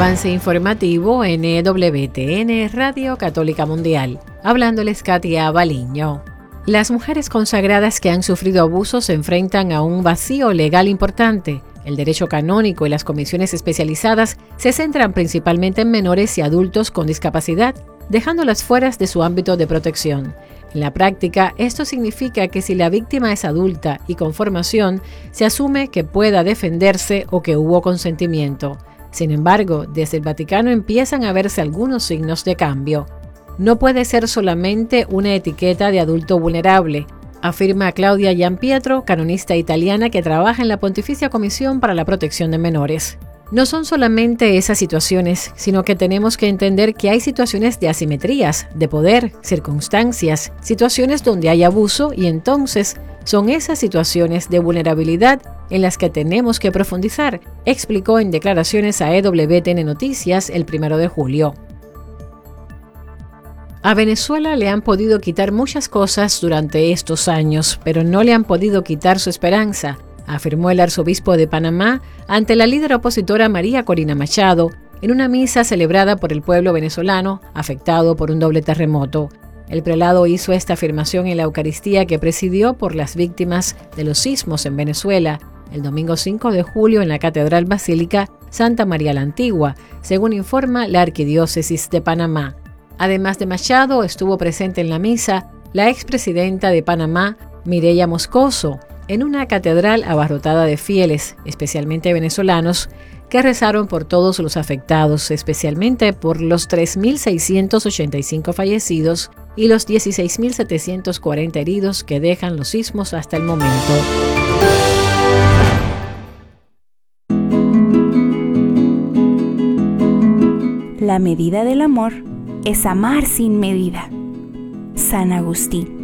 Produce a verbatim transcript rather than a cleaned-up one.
avance informativo en E W T N Radio Católica Mundial. Hablándoles Katia Baliño. Las mujeres consagradas que han sufrido abusos se enfrentan a un vacío legal importante. El derecho canónico y las comisiones especializadas se centran principalmente en menores y adultos con discapacidad, dejándolas fuera de su ámbito de protección. En la práctica, esto significa que si la víctima es adulta y con formación, se asume que pueda defenderse o que hubo consentimiento. Sin embargo, desde el Vaticano empiezan a verse algunos signos de cambio. No puede ser solamente una etiqueta de adulto vulnerable, afirma Claudia Gianpietro, canonista italiana que trabaja en la Pontificia Comisión para la Protección de Menores. No son solamente esas situaciones, sino que tenemos que entender que hay situaciones de asimetrías, de poder, circunstancias, situaciones donde hay abuso y entonces son esas situaciones de vulnerabilidad en las que tenemos que profundizar, explicó en declaraciones a E W T N Noticias el primero de julio. A Venezuela le han podido quitar muchas cosas durante estos años, pero no le han podido quitar su esperanza, afirmó el arzobispo de Panamá ante la líder opositora María Corina Machado en una misa celebrada por el pueblo venezolano afectado por un doble terremoto. El prelado hizo esta afirmación en la Eucaristía que presidió por las víctimas de los sismos en Venezuela el domingo cinco de julio en la Catedral Basílica Santa María la Antigua, según informa la Arquidiócesis de Panamá. Además de Machado, estuvo presente en la misa la expresidenta de Panamá, Mireya Moscoso, en una catedral abarrotada de fieles, especialmente venezolanos, que rezaron por todos los afectados, especialmente por los tres mil seiscientos ochenta y cinco fallecidos y los dieciséis mil setecientos cuarenta heridos que dejan los sismos hasta el momento. La medida del amor es amar sin medida. San Agustín.